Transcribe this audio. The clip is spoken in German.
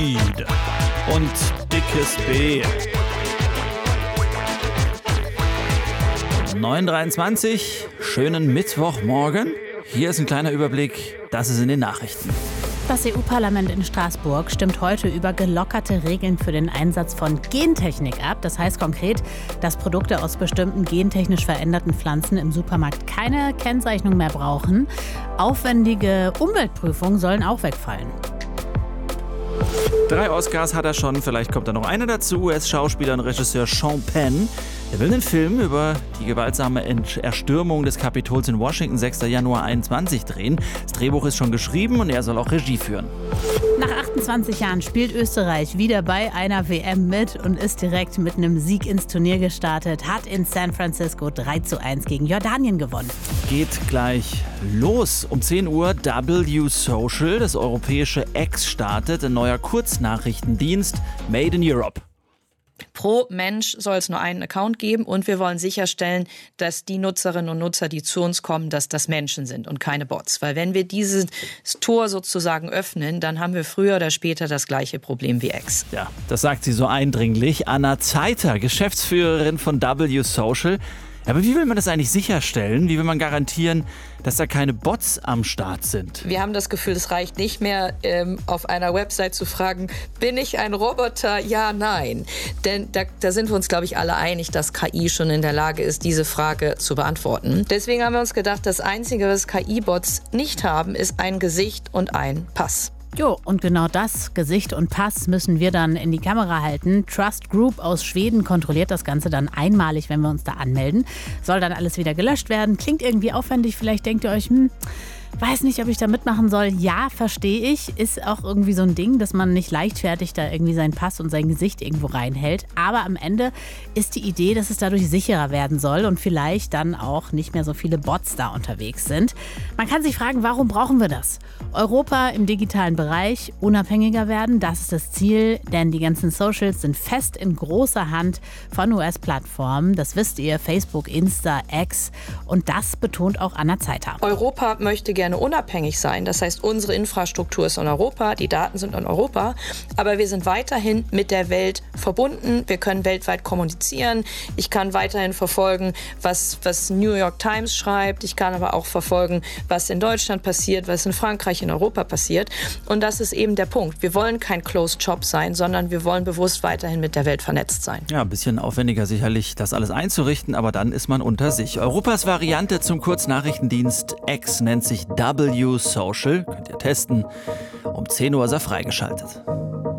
und dickes B. 9:23, schönen Mittwochmorgen. Hier ist ein kleiner Überblick, das ist in den Nachrichten. Das EU-Parlament in Straßburg stimmt heute über gelockerte Regeln für den Einsatz von Gentechnik ab. Das heißt konkret, dass Produkte aus bestimmten gentechnisch veränderten Pflanzen im Supermarkt keine Kennzeichnung mehr brauchen. Aufwendige Umweltprüfungen sollen auch wegfallen. 3 Oscars hat er schon, vielleicht kommt da noch einer dazu. US-Schauspieler und Regisseur Sean Penn. Er will einen Film über die gewaltsame Erstürmung des Kapitols in Washington 6. Januar 2021 drehen. Das Drehbuch ist schon geschrieben und er soll auch Regie führen. Nach 28 Jahren spielt Österreich wieder bei einer WM mit und ist direkt mit einem Sieg ins Turnier gestartet. Hat in San Francisco 3:1 gegen Jordanien gewonnen. Geht gleich los. Um 10 Uhr W Social, das europäische X startet. Ein neuer Kurznachrichtendienst Made in Europe. Pro Mensch soll es nur einen Account geben und wir wollen sicherstellen, dass die Nutzerinnen und Nutzer, die zu uns kommen, dass das Menschen sind und keine Bots. Weil wenn wir dieses Tor sozusagen öffnen, dann haben wir früher oder später das gleiche Problem wie X. Ja, das sagt sie so eindringlich. Anna Zeiter, Geschäftsführerin von W Social. Aber wie will man das eigentlich sicherstellen? Wie will man garantieren, dass da keine Bots am Start sind? Wir haben das Gefühl, es reicht nicht mehr, auf einer Website zu fragen, bin ich ein Roboter? Ja, nein. Denn da sind wir uns, glaube ich, alle einig, dass KI schon in der Lage ist, diese Frage zu beantworten. Deswegen haben wir uns gedacht, das Einzige, was KI-Bots nicht haben, ist ein Gesicht und ein Pass. Jo, und genau das, Gesicht und Pass, müssen wir dann in die Kamera halten. Trust Group aus Schweden kontrolliert das Ganze dann einmalig, wenn wir uns da anmelden. Soll dann alles wieder gelöscht werden. Klingt irgendwie aufwendig, vielleicht denkt ihr euch, weiß nicht, ob ich da mitmachen soll. Ja, verstehe ich. Ist auch irgendwie so ein Ding, dass man nicht leichtfertig da irgendwie seinen Pass und sein Gesicht irgendwo reinhält. Aber am Ende ist die Idee, dass es dadurch sicherer werden soll und vielleicht dann auch nicht mehr so viele Bots da unterwegs sind. Man kann sich fragen, warum brauchen wir das? Europa im digitalen Bereich unabhängiger werden, das ist das Ziel, denn die ganzen Socials sind fest in großer Hand von US-Plattformen. Das wisst ihr, Facebook, Insta, X, und das betont auch Anna Zeiter. Europa möchte gerne unabhängig sein. Das heißt, unsere Infrastruktur ist in Europa, die Daten sind in Europa, aber wir sind weiterhin mit der Welt verbunden. Wir können weltweit kommunizieren. Ich kann weiterhin verfolgen, was New York Times schreibt. Ich kann aber auch verfolgen, was in Deutschland passiert, was in Frankreich, in Europa passiert. Und das ist eben der Punkt. Wir wollen kein Closed Shop sein, sondern wir wollen bewusst weiterhin mit der Welt vernetzt sein. Ja, ein bisschen aufwendiger sicherlich, das alles einzurichten, aber dann ist man unter sich. Europas Variante zum Kurznachrichtendienst X nennt sich W Social. Könnt ihr testen. Um 10 Uhr ist er freigeschaltet.